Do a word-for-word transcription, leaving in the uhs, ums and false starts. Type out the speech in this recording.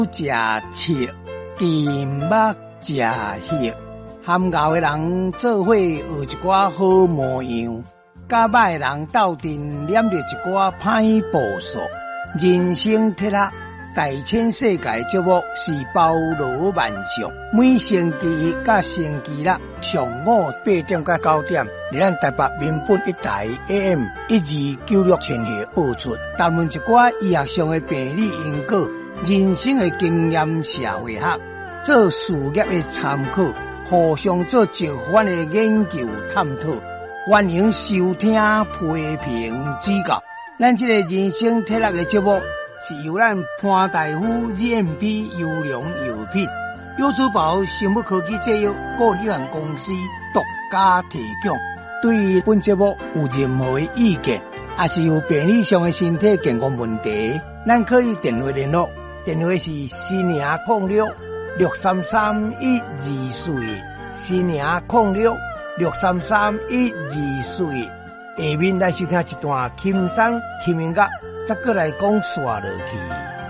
食切，金目食血，含熬的人做伙学一寡好模样，甲歹人斗阵念着一寡歹步数。人生铁啦，大千世界节目是包罗万象，每星期一甲星期六上午八点到九点，伫咱台北民本一台 A M 一二九六千赫播出，谈论一寡医学上的病理因果、人生的经验、社会学、做事业的参考，互相做直反的研究探讨。欢迎收听、批评、指教。咱这个人生铁六的节目是由咱潘大夫 G M P 优良药品优珠宝生物科技制药股有限公司独家提供。对于本节目有任何的意见，也是有病理上的身体健康问题，咱可以电话联络，电话是四零零六六三三一二四一，四零零六六三三一二四一。下面来收听一段轻松轻音乐，再过来讲煞落去。